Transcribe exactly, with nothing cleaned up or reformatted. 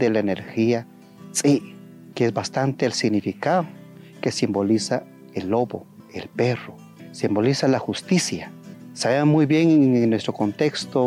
de la energía Tzi, que es bastante el significado, que simboliza el lobo, el perro, simboliza la justicia. Sabemos muy bien en nuestro contexto